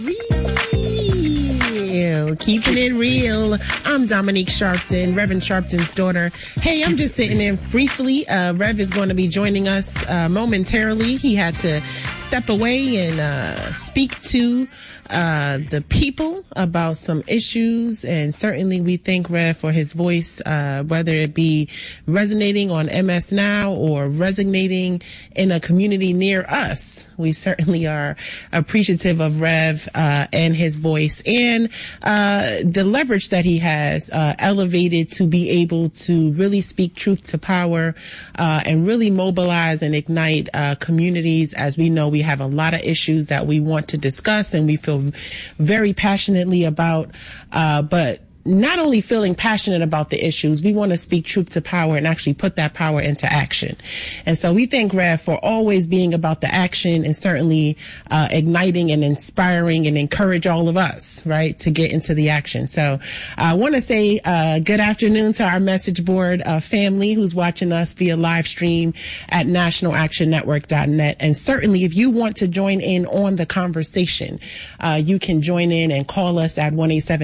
Real, keeping it real. I'm Dominique Sharpton, Reverend Sharpton's daughter. Hey, I'm just sitting in briefly. Rev is going to be joining us momentarily. He had to step away and speak to the people about some issues, and certainly we thank Rev for his voice, whether it be resonating on MS Now or resonating in a community near us. We certainly are appreciative of Rev and his voice and the leverage that he has elevated to be able to really speak truth to power and really mobilize and ignite communities. As we know, we have a lot of issues that we want to discuss and we feel very passionately about, but not only feeling passionate about the issues, we want to speak truth to power and actually put that power into action. And so we thank Rev for always being about the action and certainly igniting and inspiring and encourage all of us, right, to get into the action. So I want to say good afternoon to our message board family who's watching us via live stream at nationalactionnetwork.net. And certainly if you want to join in on the conversation, you can join in and call us at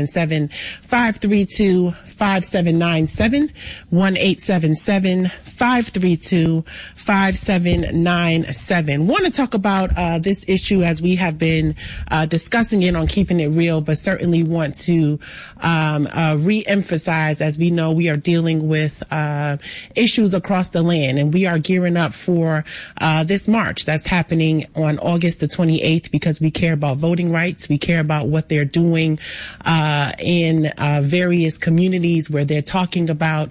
1-877-532-5797, 1-877-532-5797. Want to talk about this issue as we have been discussing it on Keeping It Real, but certainly want to re-emphasize, as we know we are dealing with issues across the land, and we are gearing up for this march that's happening on August the 28th because we care about voting rights. We care about what they're doing in various communities where they're talking about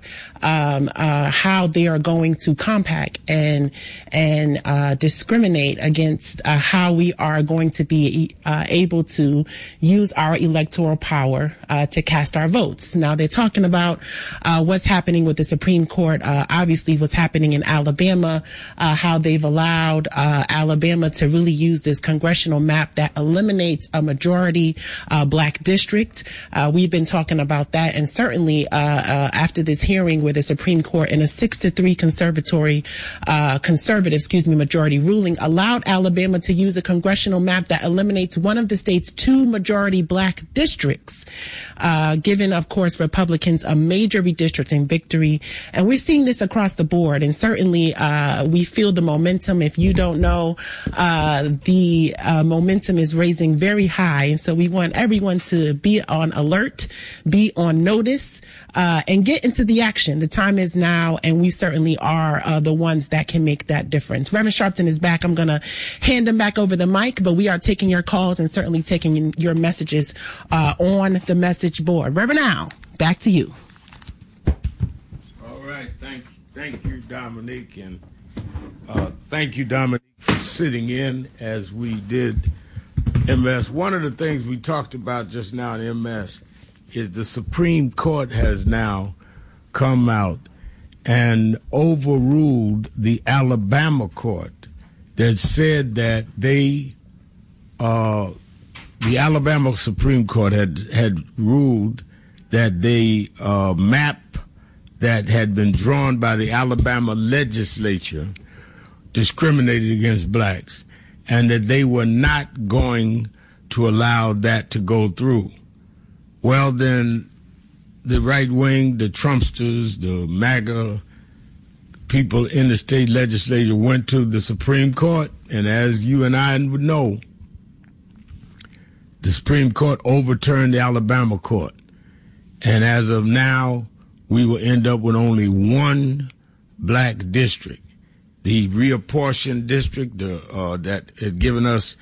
how they are going to compact and discriminate against how we are going to be able to use our electoral power to cast our votes. Now they're talking about what's happening with the Supreme Court, obviously what's happening in Alabama, how they've allowed Alabama to really use this congressional map that eliminates a majority black district. We've been talking about that, and certainly after this hearing where the Supreme Court in a 6-3 conservative majority ruling allowed Alabama to use a congressional map that eliminates one of the state's 2 majority black districts, giving, of course, Republicans a major redistricting victory. And we're seeing this across the board, and certainly we feel the momentum. If you don't know, the momentum is raising very high, and so we want everyone to be on alert, be on notice, and get into the action. The time is now, and we certainly are the ones that can make that difference. Reverend Sharpton is back. I'm going to hand him back over the mic, but we are taking your calls and certainly taking your messages on the message board. Reverend Al, back to you. All right. Thank you, Dominique, and thank you, Dominique, for sitting in as we did MS. One of the things we talked about just now in MS is the Supreme Court has now come out and overruled the Alabama court that said that the Alabama Supreme Court had ruled that the map that had been drawn by the Alabama legislature discriminated against blacks, and that they were not going to allow that to go through. Well, then the right wing, the Trumpsters, the MAGA people in the state legislature went to the Supreme Court, and as you and I would know, the Supreme Court overturned the Alabama court. And as of now, we will end up with only one black district. The reapportioned district that had given us